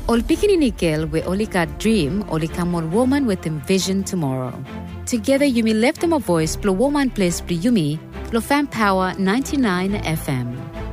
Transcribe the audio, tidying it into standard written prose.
Ol pikini nikel we only got dream, only come on woman with him vision tomorrow. Together you may left them a voice, plo woman place plo yumi, plo fan power 99 FM.